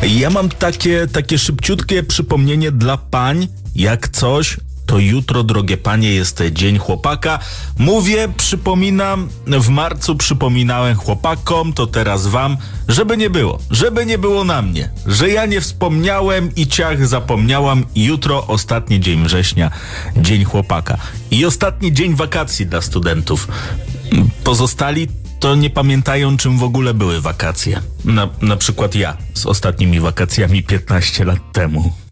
Ja mam takie szybciutkie przypomnienie dla pań, jak coś, to jutro, drogie panie, jest Dzień Chłopaka. Mówię, przypominam, w marcu przypominałem chłopakom, to teraz wam, żeby nie było na mnie, że ja nie wspomniałem i ciach zapomniałam. Jutro, ostatni dzień września, Dzień Chłopaka. I ostatni dzień wakacji dla studentów. Pozostali to nie pamiętają, czym w ogóle były wakacje. Na przykład ja z ostatnimi wakacjami 15 lat temu.